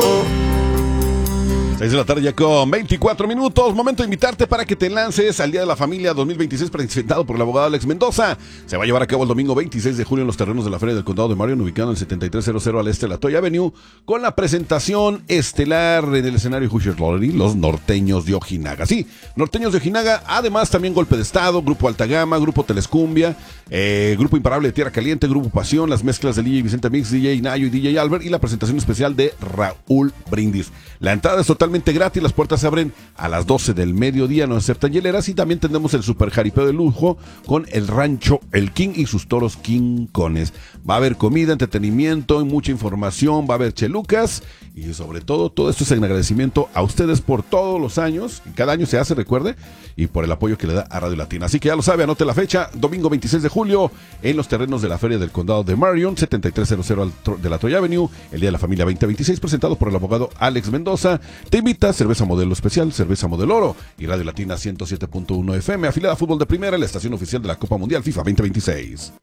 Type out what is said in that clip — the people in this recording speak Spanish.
6 de la tarde ya con 24 minutos. Momento de invitarte para que te lances al Día de la Familia 2026 presentado por el abogado Alex Mendoza. Se va a llevar a cabo el domingo 26 de julio en los terrenos de la Feria del Condado de Marion, ubicado en el 7300 al este de la Toy Avenue, con la presentación estelar en el escenario Hoosiers Lottery, los norteños de Ojinaga. Sí, norteños de Ojinaga, además también Golpe de Estado, Grupo Alta Gama, Grupo Telescumbia, Grupo Imparable de Tierra Caliente, Grupo Pasión, las mezclas de DJ Vicente Mix, DJ Nayo y DJ Albert y la presentación especial de Raúl Brindis. La entrada es totalmente gratis, las puertas se abren a las 12 del mediodía, no aceptan hieleras, y también tenemos el super jaripeo de lujo con el rancho El King y sus toros quincones. Va a haber comida, entretenimiento y mucha información, va a haber chelucas y sobre todo esto es en agradecimiento a ustedes por todos los años, y cada año se hace, recuerde, y por el apoyo que le da a Radio Latina. Así que ya lo sabe, anote la fecha, domingo 26 de julio en los terrenos de la Feria del Condado de Marion, 7300 de la Troy Avenue, el Día de la Familia 2026, presentado por el abogado Alex Mendoza. Te invita cerveza modelo especial, cerveza modelo oro y Radio Latina 107.1 FM, afiliada a Fútbol de Primera, la estación oficial de la Copa Mundial FIFA 2026.